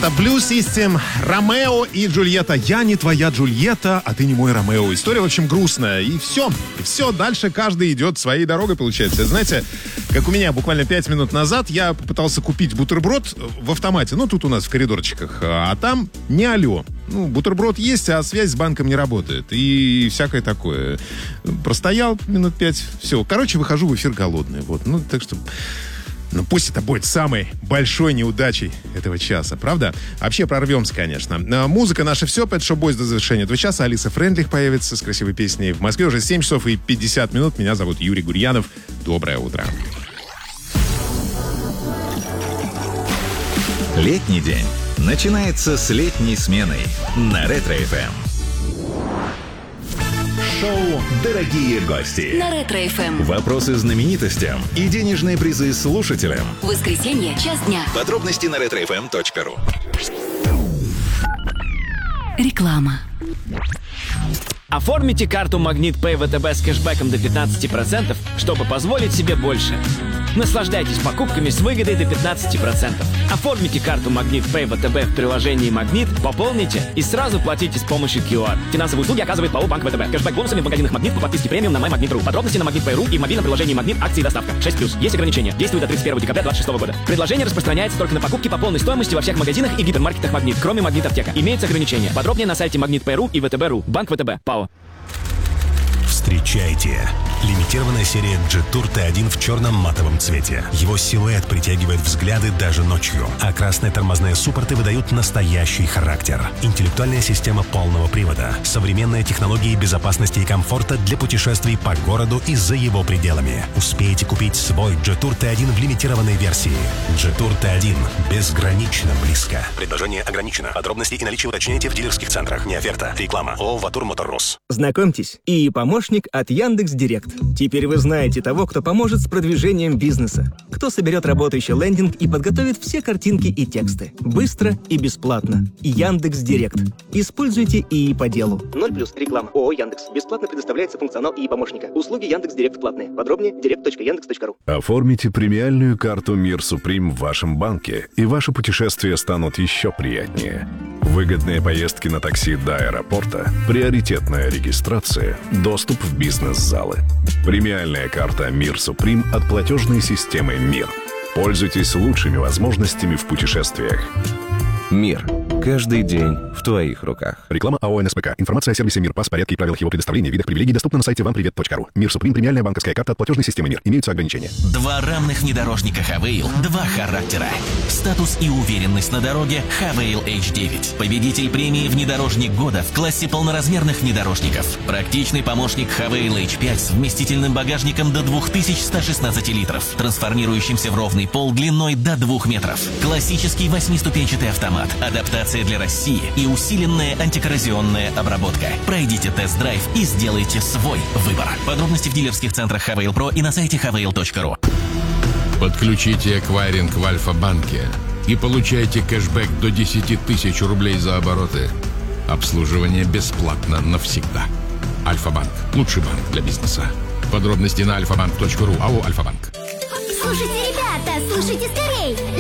Это Blue System, Ромео и Джульетта. Я не твоя Джульетта, а ты не мой Ромео. История, в общем, грустная. И все, дальше каждый идет своей дорогой, получается. Знаете, как у меня буквально 5 минут назад я попытался купить бутерброд в автомате. Ну, тут у нас в коридорчиках. А там не алло. Ну, бутерброд есть, а связь с банком не работает. И всякое такое. Простоял минут 5, все. Короче, выхожу в эфир голодный. Вот, ну, так что... Ну, пусть это будет самой большой неудачей этого часа, правда? Вообще прорвемся, конечно. Музыка наша все. Pet Shop Boys до завершения этого часа. Алиса Френдлих появится с красивой песней. В Москве уже 7 часов и 50 минут. Меня зовут Юрий Гурьянов. Доброе утро. Летний день начинается с летней сменой на Ретро-ФМ. Шоу «Дорогие гости» на Ретро-ФМ. Вопросы знаменитостям и денежные призы слушателям. Воскресенье, час дня. Подробности на retrofm.ru. Реклама. Оформите карту Магнит Pay ВТБ с кэшбэком до 15%, чтобы позволить себе больше. Наслаждайтесь покупками с выгодой до 15%. Оформите карту Магнит Pay ВТБ в приложении Магнит, пополните и сразу платите с помощью QR. Финансовые услуги оказывает ПАО Банк ВТБ. Кэшбэк бонусами в магазинах Магнит по подписке премиум на MyMagnet.ru. Подробности на MagnitPay.ru и в мобильном приложении Магнит. Акции и доставка. 6+. Есть ограничения. Действует до 31 декабря 2026 года. Предложение распространяется только на покупки по полной стоимости во всех магазинах и гипермаркетах Магнит, кроме Магнит Аптека. Имеются ограничения. Подробнее на сайте MagnitPay.ru и ВТБ.ру. Банк ВТБ. ПАО. Встречайте! Лимитированная серия Jetour T1 в черном матовом цвете. Его силуэт притягивает взгляды даже ночью, а красные тормозные суппорты выдают настоящий характер. Интеллектуальная система полного привода, современные технологии безопасности и комфорта для путешествий по городу и за его пределами. Успейте купить свой Jetour T1 в лимитированной версии. Jetour T1 безгранично близко. Предложение ограничено. Подробности и наличие уточняйте в дилерских центрах. Не оферта. Реклама. ООО «Ватур Моторрус». Знакомьтесь, ИИ помощник от Яндекс.Директ. Теперь вы знаете того, кто поможет с продвижением бизнеса, кто соберет работающий лендинг и подготовит все картинки и тексты. Быстро и бесплатно. Яндекс.Директ. Используйте ИИ по делу. 0+. Реклама. ООО «Яндекс». Бесплатно предоставляется функционал ИИ помощника. Услуги Яндекс.Директ платные. Подробнее direct.yandex.ru. Оформите премиальную карту Мир Суприм в вашем банке, и ваши путешествия станут еще приятнее. Выгодные поездки на такси до аэропорта, приоритетная регистрация, доступ в бизнес-залы. Премиальная карта Мир Суприм от платежной системы МИР. Пользуйтесь лучшими возможностями в путешествиях. Мир. Каждый день в твоих руках. Реклама АО НСПК. Информация о сервисе МИР, порядке и правилах его предоставления, видах привилегий доступна на сайте вампривет.ру. Мир Суприм. Премиальная банковская карта от платежной системы МИР. Имеются ограничения. Два равных внедорожника Хавейл. Два характера. Статус и уверенность на дороге Хавейл H9. Победитель премии «Внедорожник года» в классе полноразмерных внедорожников. Практичный помощник Хавейл H5 с вместительным багажником до 2116 литров. Трансформирующимся в ровный пол длиной до 2 метров. Классический 8-ступенчатый автомат. Адаптация для России и усиленная антикоррозионная обработка. Пройдите тест-драйв и сделайте свой выбор. Подробности в дилерских центрах Хавейл Про и на сайте havail.ru. Подключите эквайринг в Альфа-банке и получайте кэшбэк до 10 тысяч рублей за обороты. Обслуживание бесплатно навсегда. Альфа-банк. Лучший банк для бизнеса. Подробности на alfabank.ru. АО «Альфа-банк». Слушайте, ребята, слушайте скорей!